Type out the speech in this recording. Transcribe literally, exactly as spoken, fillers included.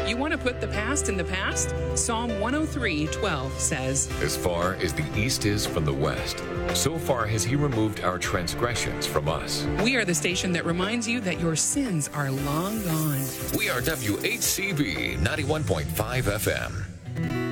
You want to put the past in the past? Psalm one oh three twelve says, As far as the east is from the west, so far has he removed our transgressions from us. We are the station that reminds you that your sins are long gone. We are W H C B ninety-one point five F M.